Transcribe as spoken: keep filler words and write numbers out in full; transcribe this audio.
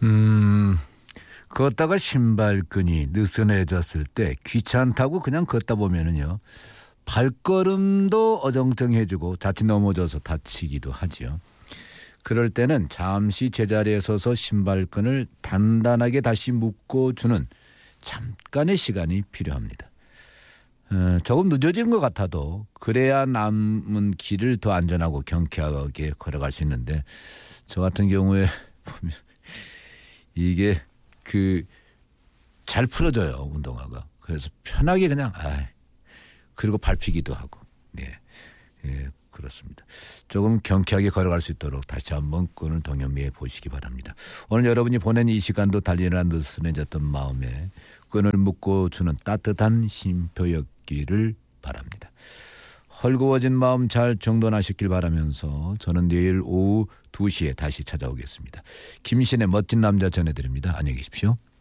음, 걷다가 신발끈이 느슨해졌을 때 귀찮다고 그냥 걷다 보면은요. 발걸음도 어정쩡해지고 자칫 넘어져서 다치기도 하지요. 그럴 때는 잠시 제자리에 서서 신발끈을 단단하게 다시 묶어주는 잠깐의 시간이 필요합니다. 어, 조금 늦어진 것 같아도 그래야 남은 길을 더 안전하고 경쾌하게 걸어갈 수 있는데 저 같은 경우에 보면 이게 그 잘 풀어져요, 운동화가. 그래서 편하게 그냥 아 그리고 밟히기도 하고. 예, 예, 그렇습니다. 조금 경쾌하게 걸어갈 수 있도록 다시 한번 끈을 동염미해 보시기 바랍니다. 오늘 여러분이 보낸 이 시간도 달리느라 느슨해졌던 마음에 끈을 묶어주는 따뜻한 쉼표였기를 바랍니다. 헐거워진 마음 잘 정돈하셨길 바라면서 저는 내일 오후 두 시에 다시 찾아오겠습니다. 김신의 멋진 남자 전해드립니다. 안녕히 계십시오.